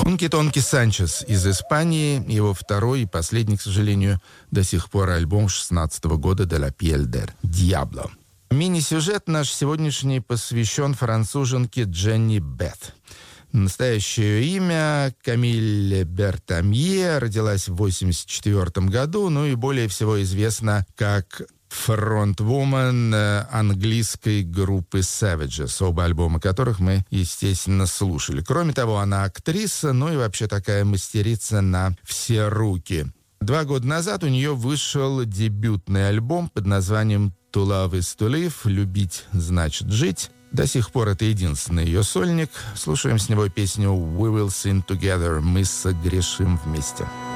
Тонки Санчес из Испании, его второй и последний, к сожалению, до сих пор альбом 16 года «De la piel del diablo». Мини-сюжет наш сегодняшний посвящен француженке Дженни Бет. Настоящее имя Камиль Бертамье, родилась в 1984 году, ну и более всего известна как фронтвумен английской группы Savages, оба альбома которых мы, естественно, слушали. Кроме того, она актриса, ну и вообще такая мастерица на все руки. 2 года назад у нее вышел дебютный альбом под названием «To love is to live», «Любить значит жить». До сих пор это единственный ее сольник. Слушаем с него песню «We will sin together», «Мы согрешим вместе».